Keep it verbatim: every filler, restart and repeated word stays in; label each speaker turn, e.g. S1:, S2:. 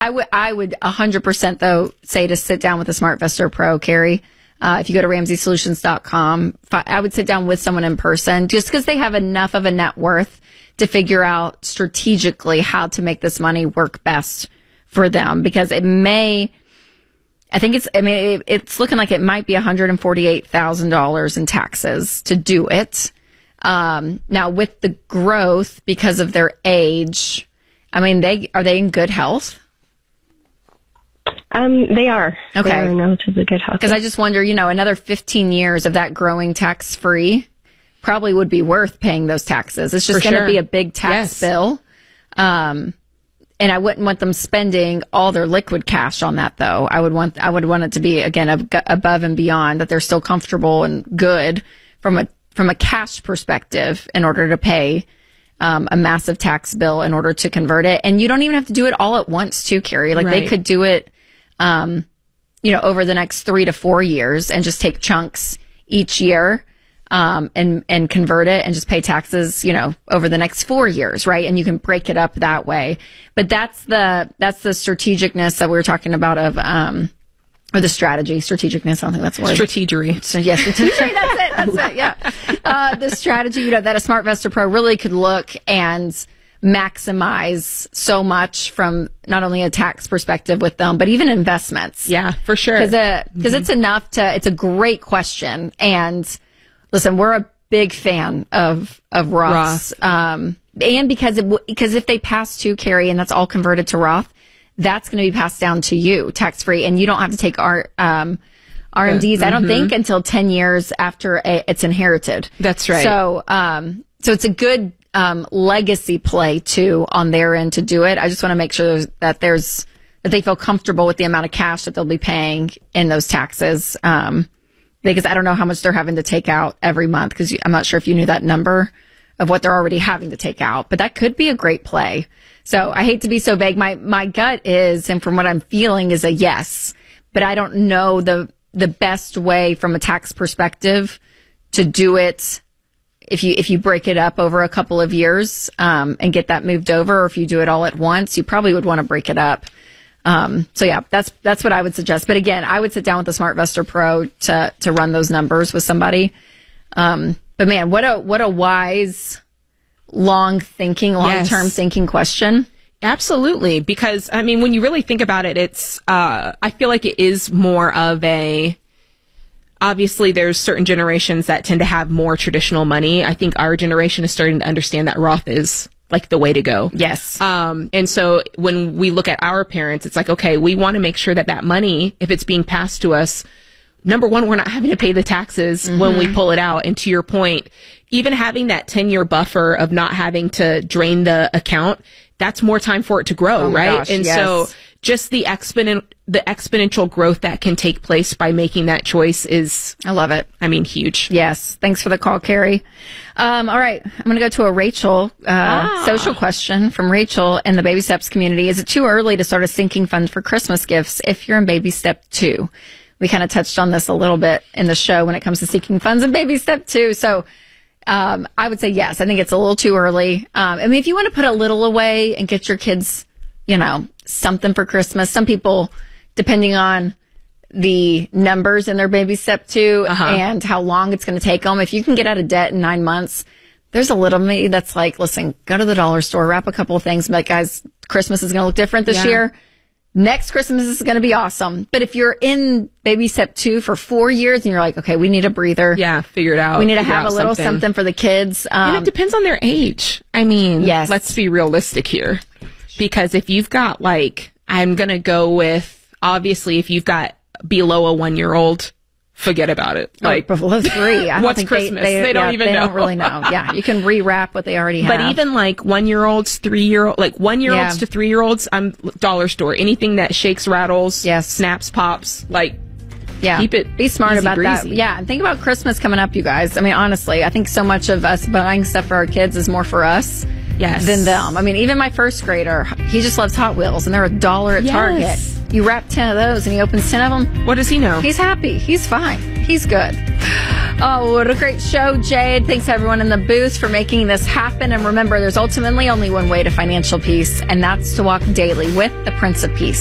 S1: I would, I would one hundred percent though say to sit down with a SmartVestor Pro, Carrie. Uh, if you go to ramsey solutions dot com, I would sit down with someone in person just because they have enough of a net worth to figure out strategically how to make this money work best for them. Because it may, I think it's, I mean, it, it's looking like it might be one hundred forty-eight thousand dollars in taxes to do it. Um, now with the growth because of their age, I mean, they, are they in good health?
S2: Um, they are.
S1: Okay.
S2: They are in relatively good health.
S1: Because I just wonder, you know, another fifteen years of that growing tax free probably would be worth paying those taxes. It's just going to
S3: sure.
S1: be a big tax
S3: yes.
S1: bill. Um, and I wouldn't want them spending all their liquid cash on that, though. I would want, I would want it to be, again, ab- above and beyond, that they're still comfortable and good from a, from a cash perspective in order to pay Um, a massive tax bill in order to convert it. And you don't even have to do it all at once too, Carrie. Like
S3: right.
S1: they could do it, um, you know, over the next three to four years and just take chunks each year, um, and, and convert it and just pay taxes, you know, over the next four years. Right. And you can break it up that way. But that's the, that's the strategicness that we were talking about of, um, or the strategy, strategicness, I don't think that's the word.
S3: Strategery.
S1: So, yes, strategery, that's it, that's it, yeah. Uh, the strategy, you know, that a SmartVestor Pro really could look and maximize so much from not only a tax perspective with them, but even investments.
S3: Yeah, for sure.
S1: Because uh, mm-hmm. it's enough to, it's a great question. And listen, we're a big fan of, of Roths.
S3: Roth.
S1: Um, and because, it, because if they pass to Carrie and that's all converted to Roth, that's going to be passed down to you tax free, and you don't have to take our um, R M Ds. Mm-hmm. I don't think until ten years after a, it's inherited.
S3: That's right.
S1: So, um, so it's a good um, legacy play too on their end to do it. I just want to make sure that there's that they feel comfortable with the amount of cash that they'll be paying in those taxes, um, because I don't know how much they're having to take out every month. Because I'm not sure if you knew that number of what they're already having to take out, but that could be a great play. So I hate to be so vague. My, my gut is, and from what I'm feeling, is a yes, but I don't know the, the best way from a tax perspective to do it. If you, if you break it up over a couple of years, um, and get that moved over, or if you do it all at once, you probably would want to break it up. Um, so yeah, that's, that's what I would suggest. But again, I would sit down with the SmartVestor Pro to, to run those numbers with somebody. Um, but man, what a, what a wise, long thinking, long term yes. thinking question.
S3: Absolutely. Because I mean, when you really think about it, it's, uh, I feel like it is more of a, obviously there's certain generations that tend to have more traditional money. I think our generation is starting to understand that Roth is like the way to go.
S1: Yes.
S3: Um, and so when we look at our parents, it's like, okay, we want to make sure that that money, if it's being passed to us, number one, we're not having to pay the taxes mm-hmm. when we pull it out. And to your point, even having that ten year buffer of not having to drain the account, that's more time for it to grow,
S1: oh
S3: right?
S1: Gosh,
S3: and
S1: yes.
S3: so just the exponent, the exponential growth that can take place by making that choice is,
S1: I love it.
S3: I mean, huge.
S1: Yes. Thanks for the call, Carrie. Um, all right. I'm going to go to a Rachel, uh, ah. social question from Rachel in the Baby Steps community. Is it too early to start a sinking fund for Christmas gifts if you're in Baby Step two? We kind of touched on this a little bit in the show when it comes to seeking funds in Baby Step two. So, um, I would say yes. I think it's a little too early. Um, I mean, if you want to put a little away and get your kids, you know, something for Christmas, some people, depending on the numbers in their Baby Step two uh-huh. and how long it's going to take them, if you can get out of debt in nine months, there's a little me that's like, listen, go to the dollar store, wrap a couple of things, but guys, Christmas is going to look different this yeah. year. Next Christmas is going to be awesome. But if you're in Baby Step two for four years and you're like, okay, we need a breather.
S3: Yeah, figure it out.
S1: We need to have a little something. something for the kids.
S3: Um, and it depends on their age. I mean,
S1: yes.
S3: let's be realistic here. Because if you've got like, I'm going to go with, obviously, if you've got below a one year old, forget about it. Like,
S1: oh, below three. I don't
S3: what's
S1: think
S3: Christmas?
S1: They, they,
S3: they don't
S1: yeah,
S3: even
S1: they
S3: know.
S1: They don't really know. Yeah, you can rewrap what they already have.
S3: But even like one year olds, three year old, like one year olds yeah. to three year olds, I'm dollar store. Anything that shakes, rattles,
S1: yes.
S3: snaps, pops, like,
S1: yeah.
S3: keep it.
S1: Be smart
S3: easy
S1: about
S3: breezy.
S1: that. Yeah, and think about Christmas coming up, you guys. I mean, honestly, I think so much of us buying stuff for our kids is more for us.
S3: Yes.
S1: Than them. I mean, even my first grader, he just loves Hot Wheels, and they're a dollar at
S3: yes.
S1: Target. You wrap ten of those, and he opens ten of them.
S3: What does he know?
S1: He's happy. He's fine. He's good. Oh, what a great show, Jade. Thanks everyone in the booth for making this happen. And remember, there's ultimately only one way to financial peace, and that's to walk daily with the Prince of Peace.